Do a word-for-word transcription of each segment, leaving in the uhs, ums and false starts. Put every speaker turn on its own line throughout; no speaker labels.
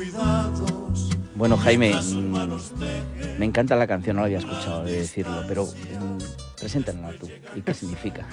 Bueno, Jaime, mmm, me encanta la canción, no la había escuchado, de decirlo, pero mmm, preséntanosla tú. ¿Y qué significa?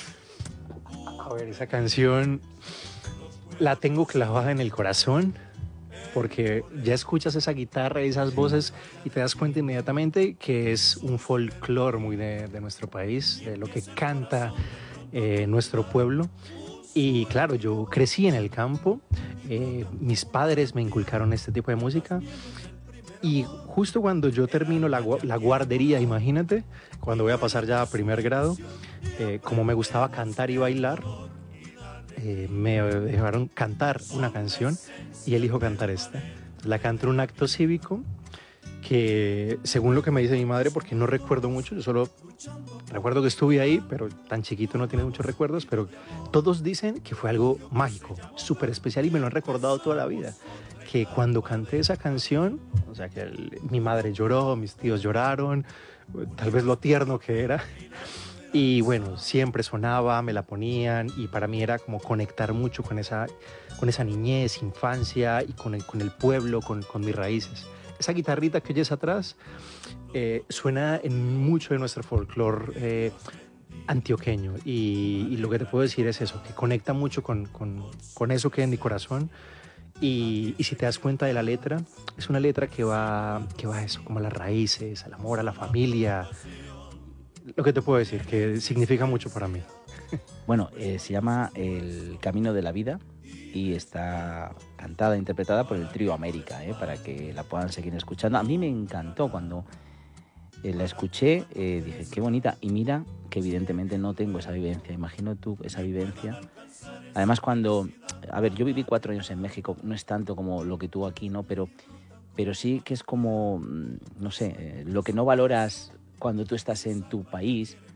A ver, esa canción la tengo clavada en el corazón porque ya escuchas esa guitarra y esas
Sí.
voces y te das cuenta inmediatamente que es un folclore muy de, de nuestro país, de lo que canta eh, nuestro pueblo. Y claro, yo crecí en el campo, eh, mis padres me inculcaron este tipo de música y justo cuando yo termino la, la guardería, imagínate, cuando voy a pasar ya a primer grado, eh, como me gustaba cantar y bailar, eh, me dejaron cantar una canción y elijo cantar esta. La canto en un acto cívico que, según lo que me dice mi madre, porque no recuerdo mucho, yo solo recuerdo que estuve ahí, pero tan chiquito no tiene muchos recuerdos, pero todos dicen que fue algo mágico, súper especial y me lo han recordado toda la vida. Que cuando canté esa canción, o sea, que el, mi madre lloró, mis tíos lloraron, tal vez lo tierno que era. Y bueno, siempre sonaba, me la ponían y para mí era como conectar mucho con esa, con esa niñez, infancia y con el, con el pueblo, con, con mis raíces. Esa guitarrita que oyes atrás eh, suena en mucho de nuestro folclore eh, antioqueño y, y lo que te puedo decir es eso, que conecta mucho con, con, con eso que hay en mi corazón y, y si te das cuenta de la letra, es una letra que va, que va a eso, como a las raíces, al amor, a la familia. Lo que te puedo decir, que significa mucho para mí.
Bueno, eh, se llama El Camino de la Vida y está cantada e interpretada por el Trío América, ¿eh? Para que la puedan seguir escuchando. A mí me encantó cuando eh, la escuché, eh, dije, qué bonita. Y mira que evidentemente no tengo esa vivencia. Imagino tú esa vivencia. Además, cuando... A ver, yo viví cuatro años en México, no es tanto como lo que tú aquí, ¿no? Pero, pero sí que es como, no sé, eh, lo que no valoras cuando tú estás en tu país,